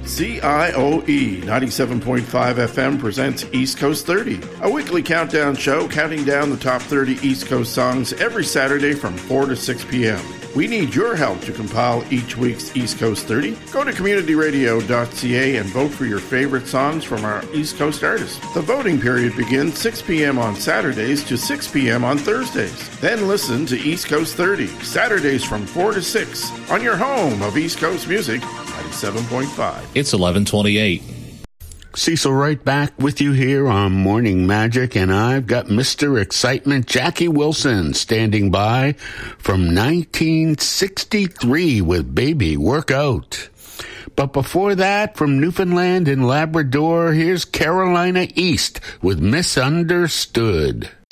CIOE 97.5 FM presents East Coast 30, a weekly countdown show counting down the top 30 East Coast songs every Saturday from 4 to 6 p.m. We need your help to compile each week's East Coast 30. Go to communityradio.ca and vote for your favorite songs from our East Coast artists. The voting period begins 6 p.m. on Saturdays to 6 p.m. on Thursdays. Then listen to East Coast 30, Saturdays from 4 to 6, on your home of East Coast Music, 97.5. It's 11:28. Cecil right back with you here on Morning Magic, and I've got Mr. Excitement Jackie Wilson standing by from 1963 with Baby Workout. But before that, from Newfoundland and Labrador, here's Carolina East with Misunderstood.